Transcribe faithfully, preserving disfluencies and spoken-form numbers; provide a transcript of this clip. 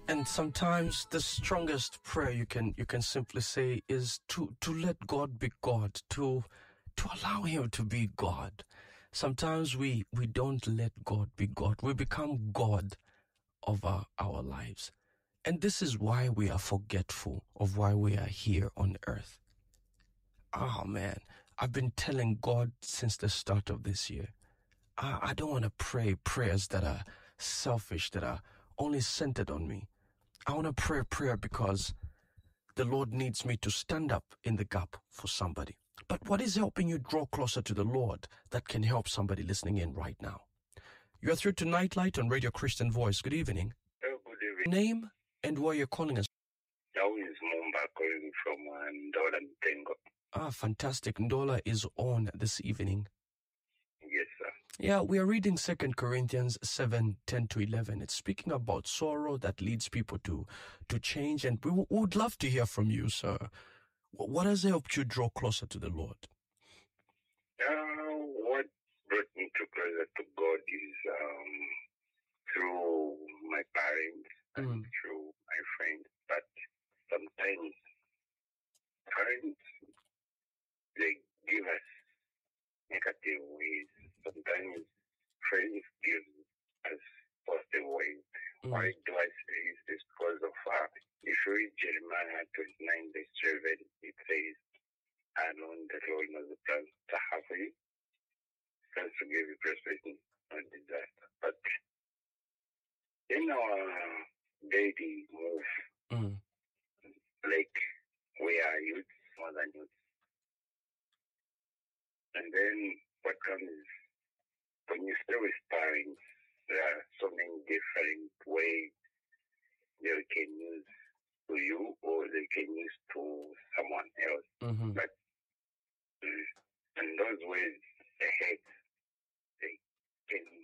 And sometimes the strongest prayer you can you can simply say is to to let God be God, to to allow him to be God. Sometimes we we don't let God be God. We become God over our lives. And this is why we are forgetful of why we are here on earth. Oh man, I've been telling God since the start of this year, I, I don't want to pray prayers that are selfish, that are only centered on me. I want to pray a prayer because the Lord needs me to stand up in the gap for somebody. But what is helping you draw closer to the Lord that can help somebody listening in right now? You are through to Nightlight on Radio Christian Voice. Good evening. Oh, good evening. Name and where you're calling us. Now is Mumba calling from uh, Ndola Mtengo. Ah, fantastic. Ndola is on this evening. Yes, sir. Yeah, we are reading Second Corinthians seven, ten to eleven. It's speaking about sorrow that leads people to, to change. And we, w- we would love to hear from you, sir. Wh- What has helped you draw closer to the Lord? Uh, what brought me to closer to God is um, through my parents and Mm. through my friends. But sometimes parents, they give us negative ways. Sometimes friends give us positive ways. Mm. Why do I say this? Because of uh, if you read Jeremiah twenty-nine, verse seven, it says, I know the Lord knows the plans to have for you, plans to give you prosperity, not disaster. But in our daily move, Mm. like we are youth, more than youth. And then what comes is when you stay with parents, there are so many different ways they can use to you or they can use to someone else. Mm-hmm. But mm, and those ways, they hate, they can